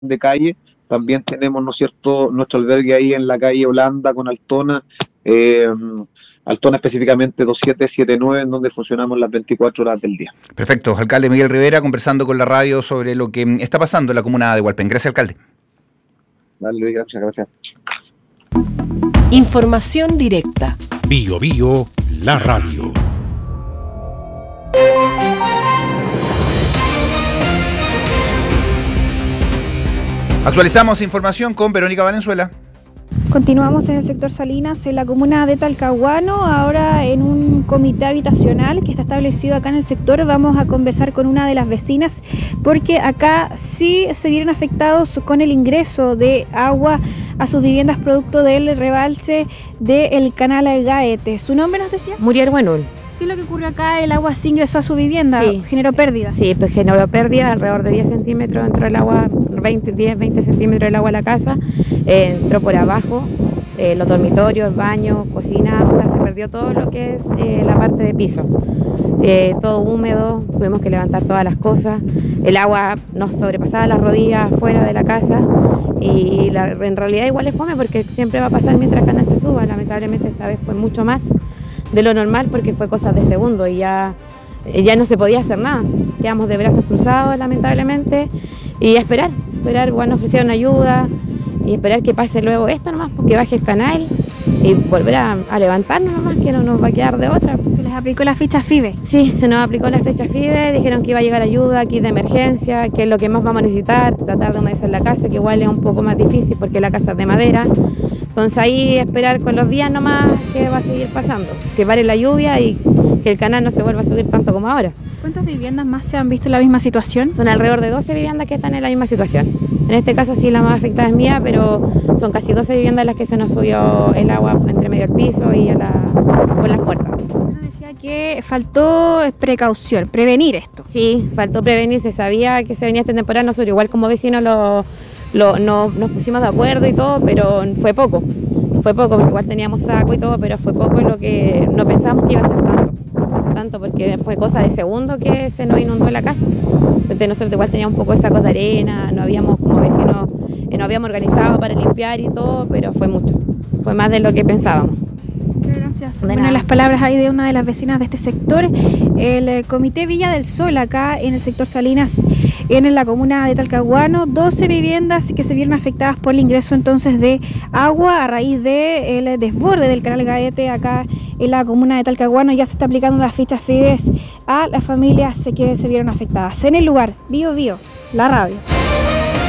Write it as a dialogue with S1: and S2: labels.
S1: de calle. También tenemos, ¿no es cierto?, nuestro albergue ahí en la calle Holanda con Altona, eh, Altona específicamente 2779, en donde funcionamos las 24 horas del día.
S2: Perfecto. Alcalde Miguel Rivera conversando con la radio sobre lo que está pasando en la comuna de Hualpén. Gracias, alcalde.
S1: Dale, Luis, muchas gracias.
S3: Información directa.
S4: Bio Bio, la radio.
S2: Actualizamos información con Verónica Valenzuela.
S5: Continuamos en el sector Salinas, en la comuna de Talcahuano, ahora en un comité habitacional que está establecido acá en el sector. Vamos a conversar con una de las vecinas porque acá sí se vieron afectados con el ingreso de agua a sus viviendas producto del rebalse del canal Gaete. ¿Su nombre nos decía?
S6: Muriel Buenul.
S5: ¿Qué es lo que ocurrió acá? ¿El agua sí ingresó a su vivienda?
S6: Sí.
S5: ¿Generó pérdida?
S6: Sí, pues generó pérdida, alrededor de 10 centímetros entró el agua, 20 centímetros del agua a la casa, entró por abajo, los dormitorios, el baño, cocina, o sea, se perdió todo lo que es la parte de piso. Todo húmedo, tuvimos que levantar todas las cosas, el agua nos sobrepasaba las rodillas fuera de la casa y en realidad igual es fome porque siempre va a pasar mientras el canal se suba, lamentablemente esta vez fue mucho más de lo normal porque fue cosas de segundo y ya no se podía hacer nada. Quedamos de brazos cruzados lamentablemente y esperar, bueno, ofrecieron ayuda y esperar que pase luego esto nomás, porque baje el canal y volver a levantarnos nomás, que no nos va a quedar de otra.
S5: ¿Se les aplicó la ficha FIBE?
S6: Sí, se nos aplicó la ficha FIBE, dijeron que iba a llegar ayuda aquí de emergencia, que es lo que más vamos a necesitar, tratar de humedecer la casa, que igual es un poco más difícil porque la casa es de madera. Entonces ahí esperar con los días nomás que va a seguir pasando, que pare la lluvia y que el canal no se vuelva a subir tanto como ahora.
S5: ¿Cuántas viviendas más se han visto en la misma situación?
S6: Son alrededor de 12 viviendas que están en la misma situación. En este caso sí la más afectada es mía, pero son casi 12 viviendas las que se nos subió el agua entre medio del piso y con las puertas.
S5: Usted decía que faltó precaución, prevenir esto.
S6: Sí, faltó prevenir, se sabía que se venía esta temporada, nosotros igual como vecinos nos pusimos de acuerdo y todo, pero fue poco porque igual teníamos saco y todo, pero fue poco lo que no pensamos que iba a ser tanto porque fue cosa de segundo que se nos inundó la casa. Entonces nosotros igual teníamos un poco de sacos de arena, no habíamos como vecinos, nos habíamos organizado para limpiar y todo, pero fue mucho, fue más de lo que pensábamos.
S5: Gracias. Bueno, las palabras ahí de una de las vecinas de este sector. El Comité Villa del Sol, acá en el sector Salinas, en la comuna de Talcahuano, 12 viviendas que se vieron afectadas por el ingreso entonces de agua a raíz del desborde del canal Gaete acá en la comuna de Talcahuano. Ya se está aplicando las fichas FIBE a las familias que se vieron afectadas. En el lugar, Bio Bio, la radio.